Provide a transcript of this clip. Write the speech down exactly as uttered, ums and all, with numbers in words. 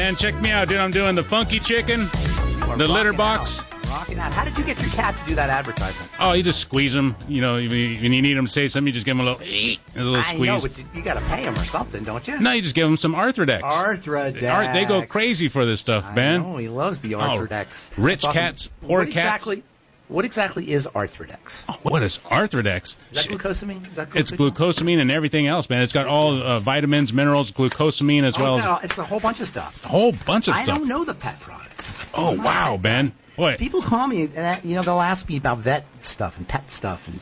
man. Check me out, dude. I'm doing the funky chicken, the litter box. Out. Rocking out. How did you get your cat to do that advertisement? Oh, you just squeeze them. You know, when you need them to say something, you just give them a little, a little I squeeze. know, but you got to pay them or something, don't you? No, you just give them some Arthrodex. Arthrodex. Ar- they go crazy for this stuff, man. I know, he loves the Arthrodex. Oh, rich awesome. cats, poor what cats. Exactly, what exactly is Arthrodex? Oh, what is Arthrodex? Is that glucosamine? Is that glucosamine? It's glucosamine and everything else, man. It's got all uh, vitamins, minerals, glucosamine as oh, well no, as... It's a whole bunch of stuff. A whole bunch of I stuff. I don't know the pet products. Oh, wow, Ben. Boy. People call me, and you know, they'll ask me about vet stuff and pet stuff and